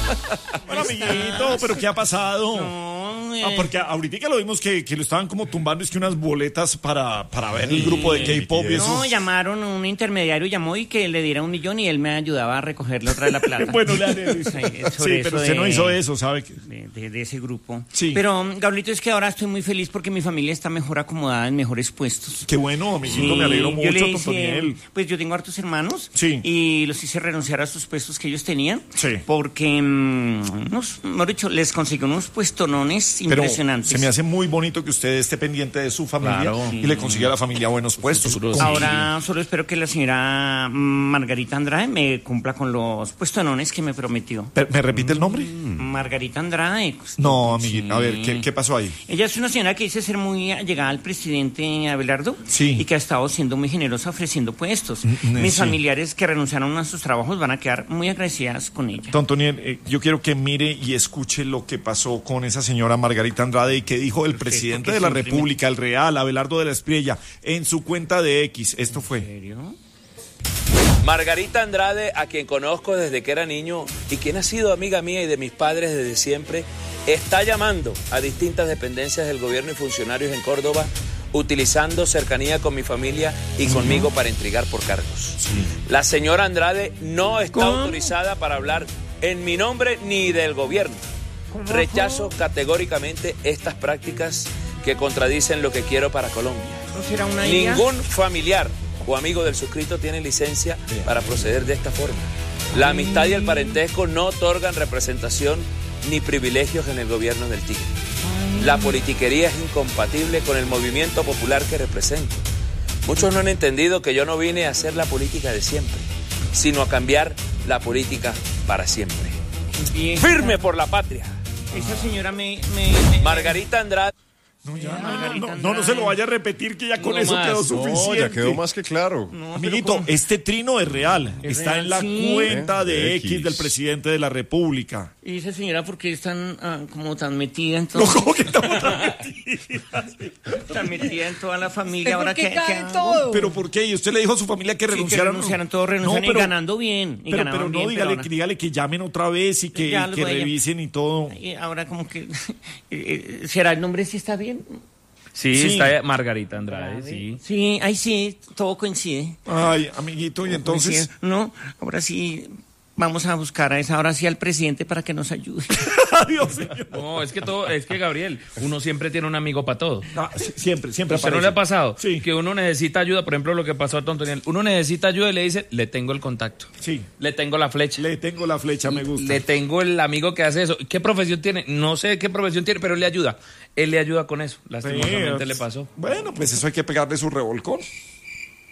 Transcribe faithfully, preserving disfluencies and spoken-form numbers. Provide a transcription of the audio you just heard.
Bueno, amiguito, ¿pero qué ha pasado? No, eh. Ah, porque ahorita lo vimos que, que lo estaban como tumbando, es que unas boletas para, para ver el grupo de K-pop y eso. No, llamaron, un intermediario llamó y que le diera un millón y él me ayudaba a recogerle otra de la plata. Bueno, le haré. Sí, Sí, pero usted de, no hizo eso, ¿sabe? Que... De, de, de ese grupo. Sí. Pero, Gabrielito, es que ahora estoy muy feliz porque mi familia está mejor acomodada en mejores puestos. Qué bueno, amiguito, Sí, me alegro yo mucho, le hice, Totoniel. Pues yo tengo hartos hermanos. Sí. Y los hice renunciar a sus puestos que ellos tenían. Sí. Porque, mmm, unos, mejor dicho, les conseguí unos puestonones Pero impresionantes. se me hace muy bonito que usted esté pendiente de su familia, Claro. y le consiga a la familia buenos puestos. Sí. Ahora solo espero que la señora Margarita Andrade me cumpla con los puestonones que me prometió. ¿Me, me repite el nombre? Margarita Andrade. pues, No, sí. amiguito, a ver, ¿qué, qué pasó ahí? Ella es una señora que dice ser muy allegada al presidente Abelardo. Sí. Y que ha estado siendo muy generosa ofreciendo puestos. Mm, Mis sí. familiares que renunciaron a sus trabajos van a quedar muy agradecidas con ella. Don Toniel, eh, yo quiero que mire y escuche lo que pasó con esa señora Margarita Andrade y que dijo el Perfecto, presidente que de la siempre me- República, el Real, Abelardo de la Espriella, en su cuenta de X. Esto ¿En fue. serio? Margarita Andrade, a quien conozco desde que era niño y quien ha sido amiga mía y de mis padres desde siempre, está llamando a distintas dependencias del gobierno y funcionarios en Córdoba, utilizando cercanía con mi familia y conmigo para intrigar por cargos. La señora Andrade no está ¿Cómo? autorizada para hablar en mi nombre ni del gobierno. Rechazo categóricamente estas prácticas que contradicen lo que quiero para Colombia. ¿No será una idea? Ningún familiar o amigo del suscrito tiene licencia para proceder de esta forma. La amistad y el parentesco no otorgan representación ni privilegios en el gobierno del Tigre. La politiquería es incompatible con el movimiento popular que represento. Muchos no han entendido que yo no vine a hacer la política de siempre, sino a cambiar la política para siempre. Bien. ¡Firme por la patria! Esa señora me... me, me- Margarita Andrade. No, ya, Margarita no, no, no se lo vaya a repetir, que ya con No eso más. quedó No, suficiente. No, ya quedó más que claro. No, pero Amiguito, ¿cómo? este trino es real. Es Está real, en la sí. cuenta ¿Eh? de X. X del presidente de la República. ¿Y esa señora por qué es tan, ah, como tan metida en No, todo? ¿cómo que estamos tan metidas? Tan metida en toda la familia. ¿Por Ahora qué que cae todo? ¿Pero por qué? ¿Y usted le dijo a su familia que Sí, que renunciaran? renunciaran, todos renunciaron No, y pero- ganando bien. Y Pero, ganaban pero no, bien, dígale, pero que- dígale que llamen otra vez y que, Ya y los que voy a llamar. revisen y todo. ahora, y ahora como que... eh, eh, ¿será el nombre si está bien? Sí, Sí. está Margarita Andrade, sí. Sí, ahí sí, todo coincide. Ay, amiguito, y entonces... Coincide. No, ahora sí... Vamos a buscar a esa hora sí al presidente para que nos ayude. Adiós, señor. No, es que todo, es que Gabriel, uno siempre tiene un amigo para todo. Ah, sí, siempre, siempre ¿A usted no aparece. le ha pasado? Sí. Que uno necesita ayuda, por ejemplo, lo que pasó a Tontoniel. Uno necesita ayuda y le dice, le tengo el contacto. Sí, Le tengo la flecha. le tengo la flecha, me gusta. Le tengo el amigo que hace eso. ¿Qué profesión tiene? No sé qué profesión tiene, pero él le ayuda. Él le ayuda con eso. Lastimosamente Sí, le pasó. Bueno, pues eso hay que pegarle su revolcón.